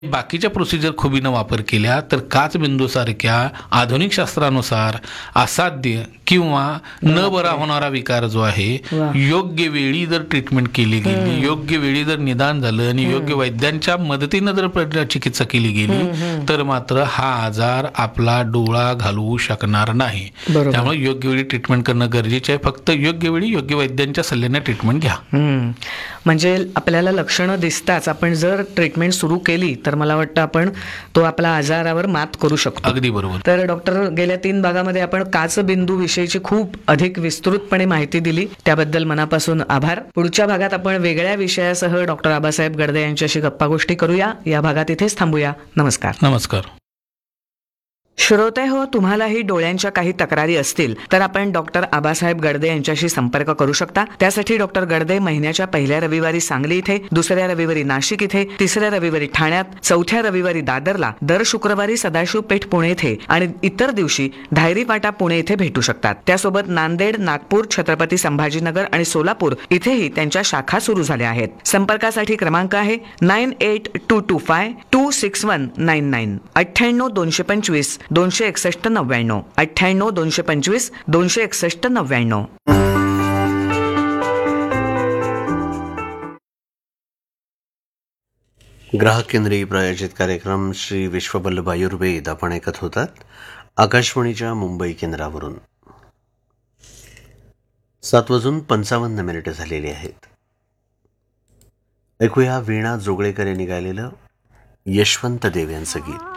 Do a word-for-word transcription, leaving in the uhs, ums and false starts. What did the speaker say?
बाकीच्या प्रोसिजर खुबीनं वापर केल्या तर काचबिंदूसारख्या आधुनिक शास्त्रानुसार असाध्य किंवा न बरा होणारा विकार जो आहे, वा. योग्य वेळी जर ट्रीटमेंट केली गेली, योग्य वेळी जर निदान झालं आणि योग्य वैद्यांच्या मदतीनं जर प्र- चिकित्सा केली गेली तर मात्र हा आजार आपला डोळा घालवू शकणार नाही. बरोबर. त्यामुळे योग्य वेळी ट्रीटमेंट करणं गरजेचं आहे. फक्त योग्य वेळी योग्य वैद्यांच्या सल्ल्याने ट्रीटमेंट घ्या. हम्म. म्हणजे आपल्याला लक्षणं दिसताच आपण जर ट्रीटमेंट सुरू केली तर मला वाटतं आपण तो आपला आजारावर मात करू शकतो. अगदी बरोबर. तर डॉक्टर, गेल्या तीन भागामध्ये आपण काचबिंदू विषयीची खूप अधिक विस्तृतपणे माहिती दिली, त्याबद्दल मनापासून आभार. पुढच्या भागात आपण वेगळ्या विषयासह डॉक्टर आबासाहेब गडदे यांच्याशी गप्पा गोष्टी करूया. या भागात इथेच थांबूया. नमस्कार. नमस्कार. श्रोते हो, तुम्हालाही डोळ्यांच्या काही तक्रारी असतील तर आपण डॉक्टर आबासाहेब गडदे यांच्याशी संपर्क करू शकता. त्यासाठी डॉक्टर गडदे महिन्याच्या पहिल्या रविवारी सांगली इथे, दुसऱ्या रविवारी नाशिक इथे, तिसऱ्या रविवारी ठाण्यात, चौथ्या रविवारी दादरला, दर शुक्रवारी सदाशिव पेठ पुणे इथे आणि इतर दिवशी धायरी पाटा पुणे इथे भेटू शकतात. त्यासोबत नांदेड, नागपूर, छत्रपती संभाजीनगर आणि सोलापूर इथेही त्यांच्या शाखा सुरू झाल्या आहेत. संपर्कासाठी क्रमांक आहे nine eight to to five to six one nine nine अठ्ठ्याण्णव दोनशे पंचवीस दोनशे एकसष्ट नव्याण्णव अठ्ठ्याण्णव दोनशे पंचवीस दोनशे एकसष्ट नव्याण्णव. ग्राहक केंद्रीय प्रायोजित कार्यक्रम श्री विश्ववल्लभ आयुर्वेद आपण ऐकत होतात आकाशवाणीच्या मुंबई केंद्रावरून. सात वाजून पंचावन्न मिनिटं झालेली आहेत. ऐकूया वीणा जोगळेकर यांनी गायलेलं यशवंत देव यांचं गीत.